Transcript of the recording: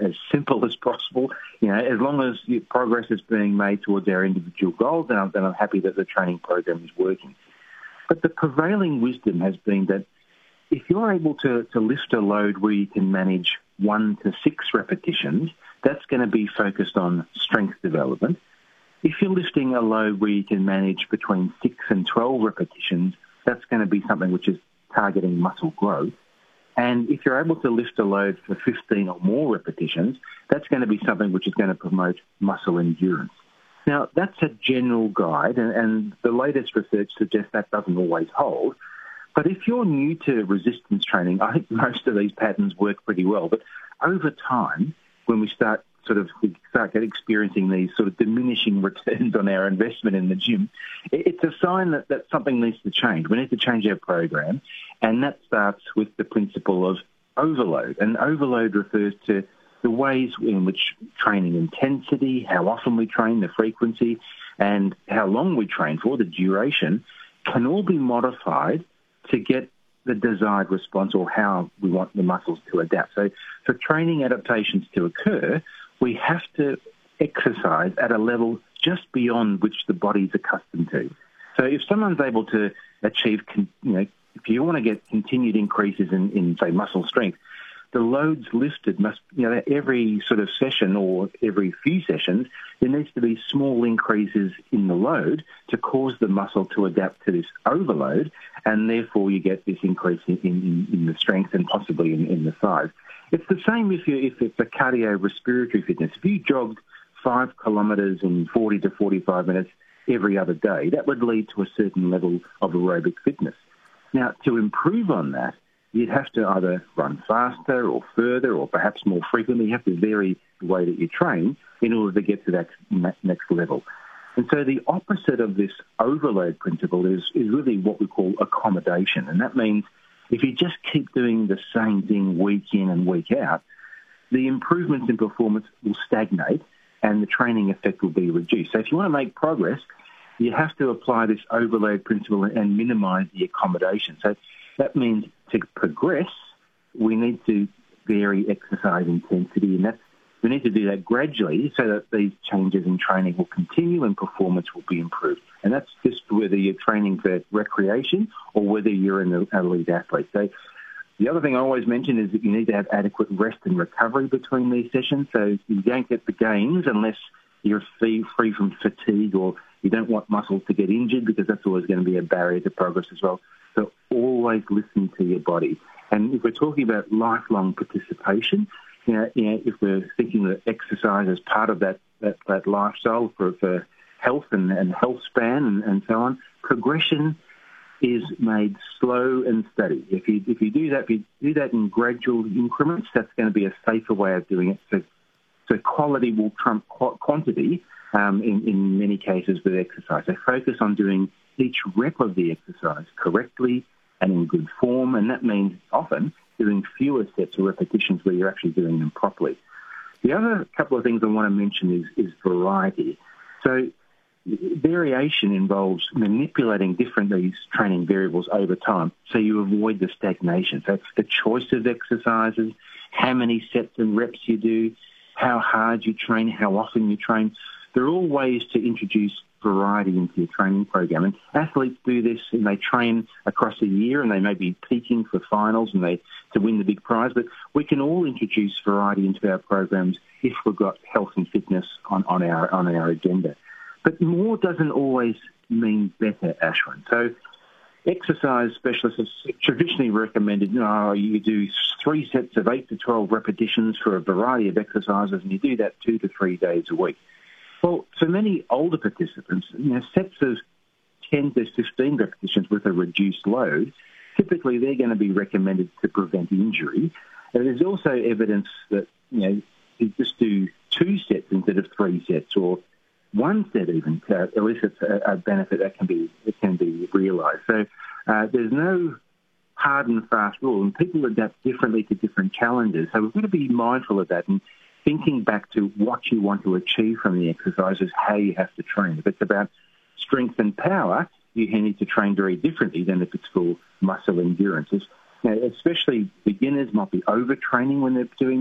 as simple as possible. As long as progress is being made towards our individual goals, then I'm happy that the training program is working. But the prevailing wisdom has been that if you're able to lift a load where you can manage 1 to 6 repetitions, that's going to be focused on strength development. If you're lifting a load where you can manage between 6 and 12 repetitions, that's going to be something which is targeting muscle growth. And if you're able to lift a load for 15 or more repetitions, that's going to be something which is going to promote muscle endurance. Now, that's a general guide, and the latest research suggests that doesn't always hold. But if you're new to resistance training, I think most of these patterns work pretty well. But over time, when we start experiencing these sort of diminishing returns on our investment in the gym, it's a sign that something needs to change. We need to change our program, and that starts with the principle of overload. And overload refers to the ways in which training intensity, how often we train, the frequency, and how long we train for, the duration, can all be modified to get the desired response or how we want the muscles to adapt. So for training adaptations to occur, we have to exercise at a level just beyond which the body's accustomed to. So if someone's able to achieve, if you want to get continued increases in say, muscle strength, the loads lifted must, every sort of session or every few sessions, there needs to be small increases in the load to cause the muscle to adapt to this overload, and therefore you get this increase in the strength and possibly in the size. It's the same if it's a cardiorespiratory fitness. If you jogged 5 kilometres in 40 to 45 minutes every other day, that would lead to a certain level of aerobic fitness. Now, to improve on that, you'd have to either run faster or further or perhaps more frequently. You have to vary the way that you train in order to get to that next level. And so the opposite of this overload principle is really what we call accommodation. And that means if you just keep doing the same thing week in and week out, the improvements in performance will stagnate and the training effect will be reduced. So if you want to make progress, you have to apply this overload principle and minimise the accommodation. So that means to progress, we need to vary exercise intensity, and we need to do that gradually so that these changes in training will continue and performance will be improved. And that's just whether you're training for recreation or whether you're an elite athlete. So the other thing I always mention is that you need to have adequate rest and recovery between these sessions. So you don't get the gains unless you're free from fatigue or you don't want muscles to get injured, because that's always going to be a barrier to progress as well. So always listen to your body. And if we're talking about lifelong participation, if we're thinking that exercise is part of that lifestyle for health and health span and so on, progression is made slow and steady. If you do that in gradual increments, that's going to be a safer way of doing it. So quality will trump quantity in many cases with exercise. So focus on doing each rep of the exercise correctly and in good form, and that means often doing fewer sets or repetitions where you're actually doing them properly. The other couple of things I want to mention is variety. So variation involves manipulating these training variables over time so you avoid the stagnation. So the choice of exercises, how many sets and reps you do, how hard you train, how often you train. They're all ways to introduce variety into your training program. And athletes do this and they train across a year and they may be peaking for finals and to win the big prize. But we can all introduce variety into our programs if we've got health and fitness on our agenda. But more doesn't always mean better, Ashwin. So exercise specialists have traditionally recommended, you do 3 sets of 8 to 12 repetitions for a variety of exercises, and you do that 2 to 3 days a week. Well, for many older participants, sets of 10 to 15 repetitions with a reduced load, typically they're going to be recommended to prevent injury. And there's also evidence that, you just do 2 sets instead of 3 sets, or 1 set even, elicits a benefit that can be realised. So there's no hard and fast rule, and people adapt differently to different challenges. So we've got to be mindful of that and thinking back to what you want to achieve from the exercises, how you have to train. If it's about strength and power, you need to train very differently than if it's for muscle endurance. Especially beginners might be overtraining when they're doing